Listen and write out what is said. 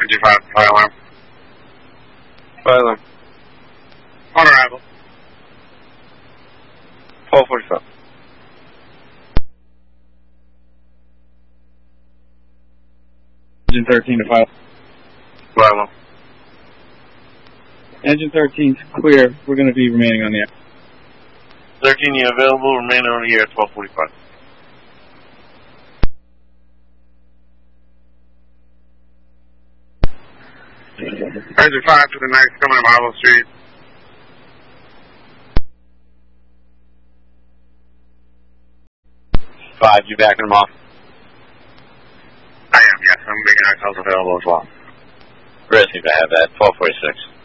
Engine 5, fire alarm. Fire alarm. On arrival. 12:45. Engine 13 to fire. Fire alarm. Engine 13 clear. We're going to be remaining on the air. 13, you available, remain on the air at 12:45. Engine 5 to the next, coming to Marble Street. Five, you backing them off? I am, yes. I'm making ourselves available as well. Risky to have that. 12:46.